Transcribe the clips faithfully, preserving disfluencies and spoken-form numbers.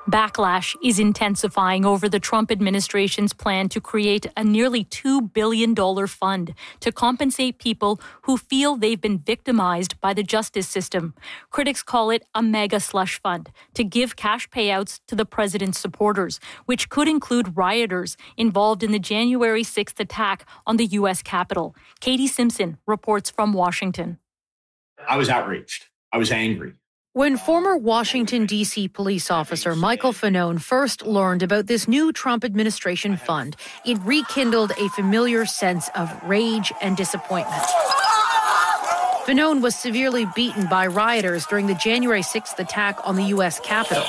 Backlash is intensifying over the Trump administration's plan to create a nearly two billion dollars fund to compensate people who feel they've been victimized by the justice system. Critics call it a mega slush fund to give cash payouts to the president's supporters, which could include rioters involved in the January sixth attack on the U S Capitol. Katie Simpson reports from Washington. I was outraged. I was angry. When former Washington, D C police officer Michael Fanone first learned about this new Trump administration fund, it rekindled a familiar sense of rage and disappointment. Fanone was severely beaten by rioters during the January sixth attack on the U S Capitol.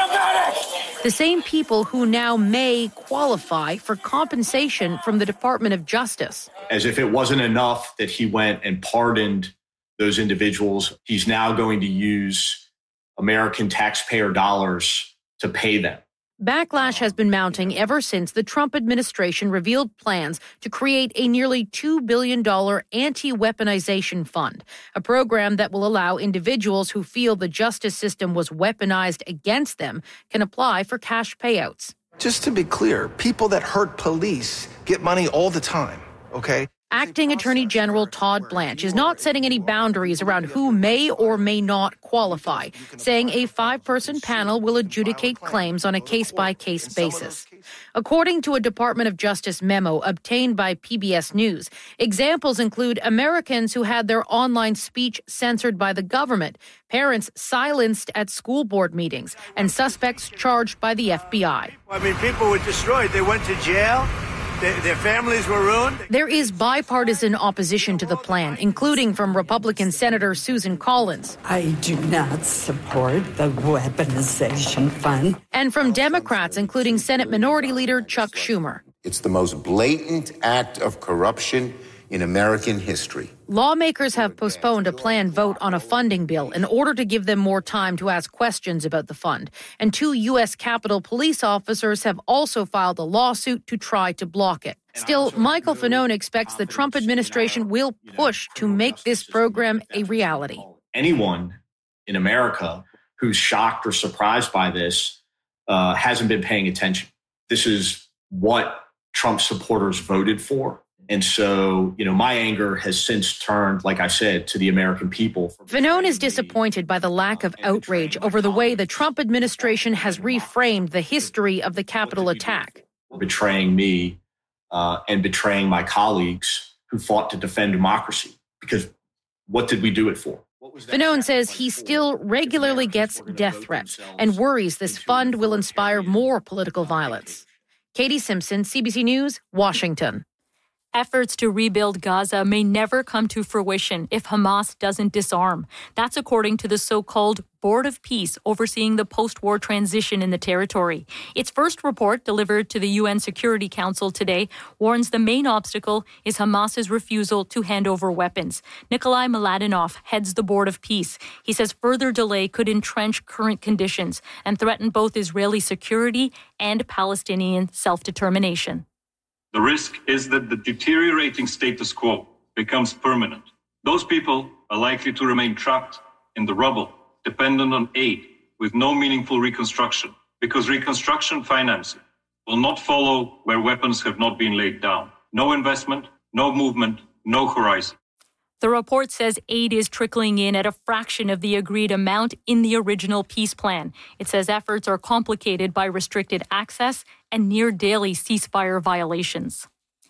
The same people who now may qualify for compensation from the Department of Justice. As if it wasn't enough that he went and pardoned those individuals, he's now going to use American taxpayer dollars to pay them. Backlash has been mounting ever since the Trump administration revealed plans to create a nearly two billion dollars anti-weaponization fund, a program that will allow individuals who feel the justice system was weaponized against them can apply for cash payouts. Just to be clear, people that hurt police get money all the time, okay? Acting Attorney General Todd Blanche is not setting any boundaries around who may or may not qualify, saying a five-person panel will adjudicate claims on a case-by-case basis. According to a Department of Justice memo obtained by P B S News, examples include Americans who had their online speech censored by the government, parents silenced at school board meetings, and suspects charged by the F B I. I mean, people were destroyed. They went to jail. Their families were ruined. There is bipartisan opposition to the plan, including from Republican Senator Susan Collins. I do not support the weaponization fund. And from Democrats, including Senate Minority Leader Chuck Schumer. It's the most blatant act of corruption in American history. Lawmakers have postponed a planned vote on a funding bill in order to give them more time to ask questions about the fund. And two U S Capitol police officers have also filed a lawsuit to try to block it. Still, Michael Fanone expects the Trump administration will push to make this program a reality. Anyone in America who's shocked or surprised by this uh, hasn't been paying attention. This is what Trump supporters voted for. And so, you know, my anger has since turned, like I said, to the American people. Fanone is disappointed by the lack of outrage over the way the Trump administration has reframed the history of the Capitol attack. Betraying me uh, and betraying my colleagues who fought to defend democracy. Because what did we do it for? Fanone says he still regularly gets death threats and worries this fund will inspire more political violence. Katie Simpson, C B C News, Washington. Efforts to rebuild Gaza may never come to fruition if Hamas doesn't disarm. That's according to the so-called Board of Peace overseeing the post-war transition in the territory. Its first report, delivered to the U N Security Council today, warns the main obstacle is Hamas's refusal to hand over weapons. Nikolai Mladenov heads the Board of Peace. He says further delay could entrench current conditions and threaten both Israeli security and Palestinian self-determination. The risk is that the deteriorating status quo becomes permanent. Those people are likely to remain trapped in the rubble, dependent on aid with no meaningful reconstruction, because reconstruction financing will not follow where weapons have not been laid down. No investment, no movement, no horizon. The report says aid is trickling in at a fraction of the agreed amount in the original peace plan. It says efforts are complicated by restricted access and near-daily ceasefire violations.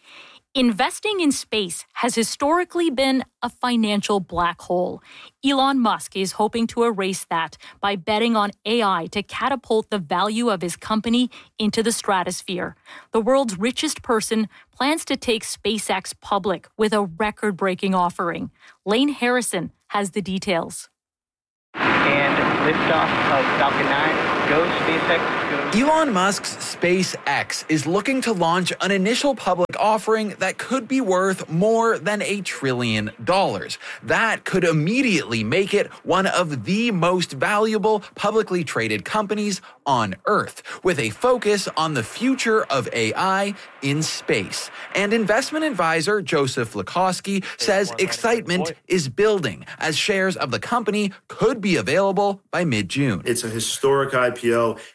Investing in space has historically been a financial black hole. Elon Musk is hoping to erase that by betting on A I to catapult the value of his company into the stratosphere. The world's richest person plans to take SpaceX public with a record-breaking offering. Lane Harrison has the details. And liftoff of Falcon nine. Go, SpaceX, go. Elon Musk's SpaceX is looking to launch an initial public offering that could be worth more than a trillion dollars. That could immediately make it one of the most valuable publicly traded companies on Earth, with a focus on the future of A I in space. And investment advisor Joseph Lukowski says excitement is building as shares of the company could be available by mid-June. It's a historic I P O. It is going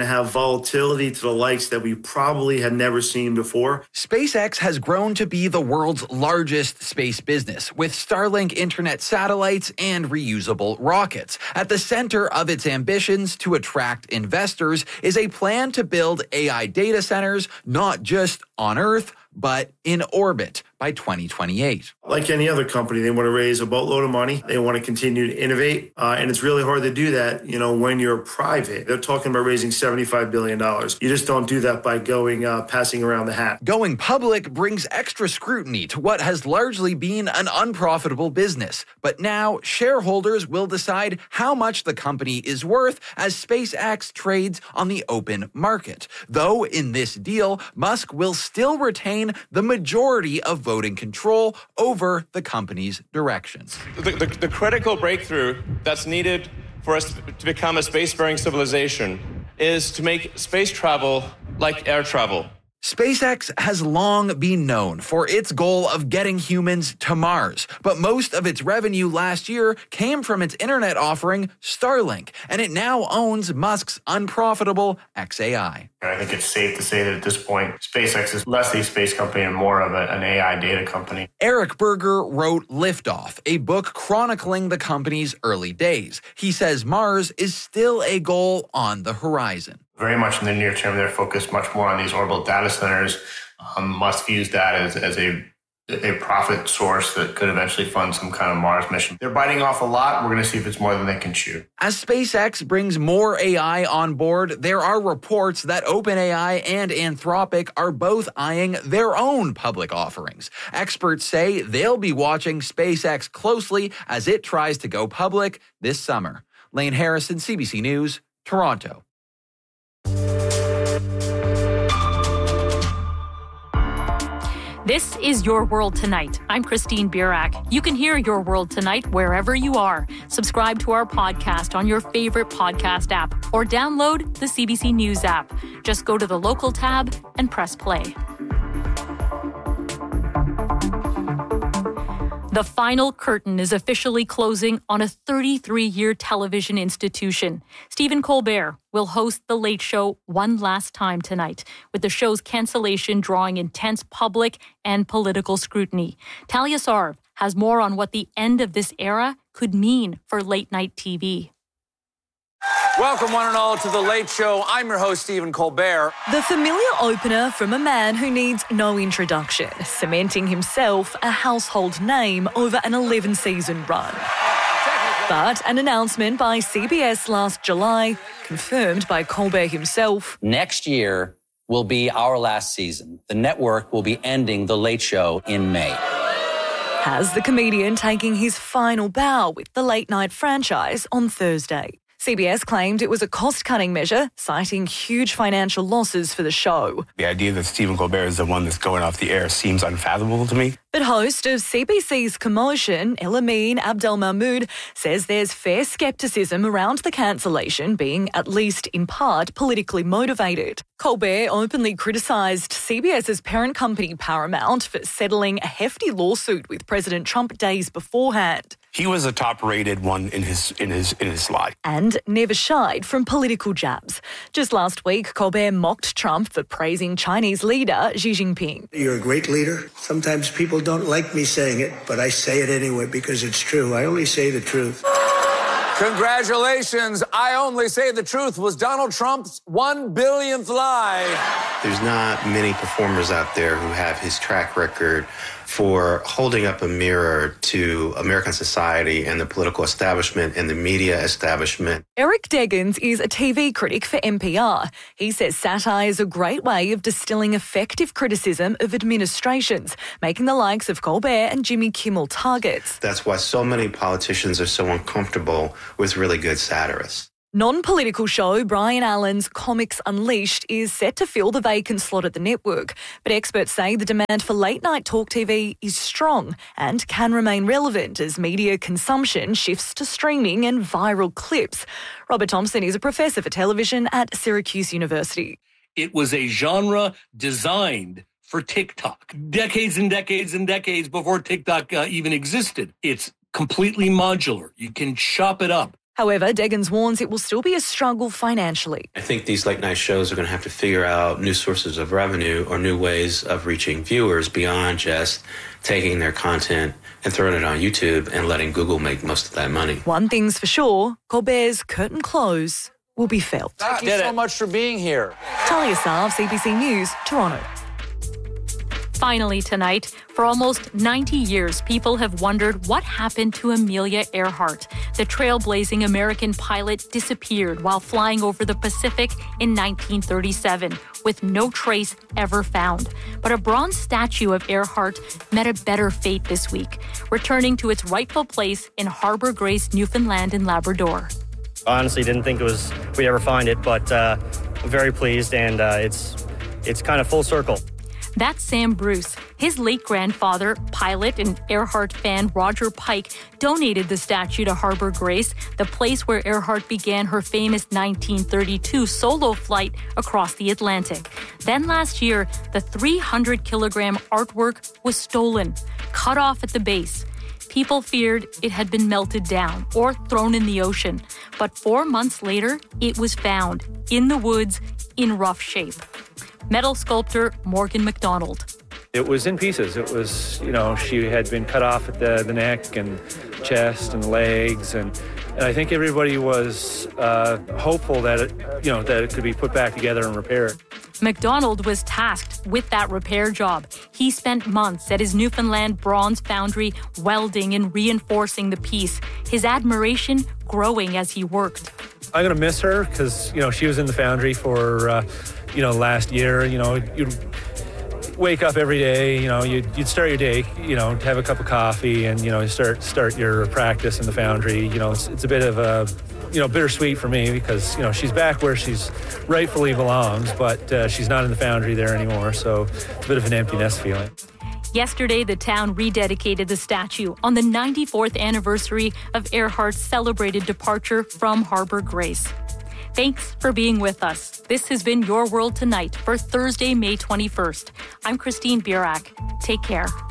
to have volatility to the likes that we probably had never seen before. SpaceX has grown to be the world's largest space business, with Starlink internet satellites and reusable rockets. At the center of its ambitions to attract investors is a plan to build A I data centers, not just on Earth, but in orbit by twenty twenty-eight. Like any other company, they want to raise a boatload of money. They want to continue to innovate. Uh, and it's really hard to do that, you know, when you're private. They're talking about raising seventy-five billion dollars. You just don't do that by going, uh, passing around the hat. Going public brings extra scrutiny to what has largely been an unprofitable business. But now shareholders will decide how much the company is worth as SpaceX trades on the open market. Though in this deal, Musk will still retain the majority of voting control over the company's directions. The, the, the critical breakthrough that's needed for us to become a spacefaring civilization is to make space travel like air travel. SpaceX has long been known for its goal of getting humans to Mars, but most of its revenue last year came from its internet offering, Starlink, and it now owns Musk's unprofitable X A I. I think it's safe to say that at this point, SpaceX is less a space company and more of a, an A I data company. Eric Berger wrote Liftoff, a book chronicling the company's early days. He says Mars is still a goal on the horizon. Very much in the near term, they're focused much more on these orbital data centers. Um, Musk views that as, as a, a profit source that could eventually fund some kind of Mars mission. They're biting off a lot. We're going to see if it's more than they can chew. As SpaceX brings more A I on board, there are reports that OpenAI and Anthropic are both eyeing their own public offerings. Experts say they'll be watching SpaceX closely as it tries to go public this summer. Lane Harrison, C B C News, Toronto. This is Your World Tonight. I'm Christine Birak. You can hear Your World Tonight wherever you are. Subscribe to our podcast on your favorite podcast app or download the C B C News app. Just go to the local tab and press play. The final curtain is officially closing on a thirty-three-year television institution. Stephen Colbert will host The Late Show one last time tonight, with the show's cancellation drawing intense public and political scrutiny. Talia Sarv has more on what the end of this era could mean for late-night T V. Welcome, one and all, to The Late Show. I'm your host, Stephen Colbert. The familiar opener from a man who needs no introduction, cementing himself a household name over an eleven-season run. But an announcement by C B S last July, confirmed by Colbert himself. Next year will be our last season. The network will be ending The Late Show in May. Has the comedian taking his final bow with the late-night franchise on Thursday. C B S claimed it was a cost-cutting measure, citing huge financial losses for the show. The idea that Stephen Colbert is the one that's going off the air seems unfathomable to me. But host of C B C's Commotion, Elamin Abdelmahmoud, says there's fair scepticism around the cancellation being, at least in part, politically motivated. Colbert openly criticised CBS's parent company Paramount for settling a hefty lawsuit with President Trump days beforehand. He was a top-rated one in his in his in his slot. And never shied from political jabs. Just last week, Colbert mocked Trump for praising Chinese leader Xi Jinping. You're a great leader. Sometimes people don't like me saying it, but I say it anyway because it's true. I only say the truth. Congratulations. I Only Say the Truth was Donald Trump's one billionth lie. There's not many performers out there who have his track record for holding up a mirror to American society and the political establishment and the media establishment. Eric Deggans is a T V critic for N P R. He says satire is a great way of distilling effective criticism of administrations, making the likes of Colbert and Jimmy Kimmel targets. That's why so many politicians are so uncomfortable with really good satirists. Non-political show Brian Allen's Comics Unleashed is set to fill the vacant slot at the network, but experts say the demand for late-night talk T V is strong and can remain relevant as media consumption shifts to streaming and viral clips. Robert Thompson is a professor for television at Syracuse University. It was a genre designed for TikTok, decades and decades and decades before TikTok uh, even existed. It's completely modular. You can chop it up. However, Deggans warns it will still be a struggle financially. I think these late night shows are going to have to figure out new sources of revenue or new ways of reaching viewers beyond just taking their content and throwing it on YouTube and letting Google make most of that money. One thing's for sure, Colbert's curtain close will be felt. Thank you so much for being here. Talia Sav, C B C News, Toronto. Finally tonight, for almost ninety years, people have wondered what happened to Amelia Earhart. The trailblazing American pilot disappeared while flying over the Pacific in nineteen thirty-seven, with no trace ever found. But a bronze statue of Earhart met a better fate this week, returning to its rightful place in Harbour Grace, Newfoundland and Labrador. I honestly didn't think it was we'd ever find it, but uh, I'm very pleased, and uh, it's it's kind of full circle. That's Sam Bruce. His late grandfather, pilot and Earhart fan Roger Pike, donated the statue to Harbour Grace, the place where Earhart began her famous nineteen thirty-two solo flight across the Atlantic. Then last year, the three hundred kilogram artwork was stolen, cut off at the base. People feared it had been melted down or thrown in the ocean. But four months later, it was found in the woods in rough shape. Metal sculptor Morgan McDonald. It was in pieces. It was, you know, she had been cut off at the, the neck and chest and legs. And, and I think everybody was uh, hopeful that it, you know, that it could be put back together and repaired. McDonald was tasked with that repair job. He spent months at his Newfoundland bronze foundry welding and reinforcing the piece, his admiration growing as he worked. I'm going to miss her because, you know, she was in the foundry for, uh, you know, last year. You know, you'd wake up every day, you know, you'd, you'd start your day, you know, have a cup of coffee and, you know, start start your practice in the foundry. You know, it's, it's a bit of a, you know, bittersweet for me because, you know, she's back where she's rightfully belongs, but uh, she's not in the foundry there anymore. So it's a bit of an empty nest feeling. Yesterday, the town rededicated the statue on the ninety-fourth anniversary of Earhart's celebrated departure from Harbour Grace. Thanks for being with us. This has been Your World Tonight for Thursday, May twenty-first. I'm Christine Burak. Take care.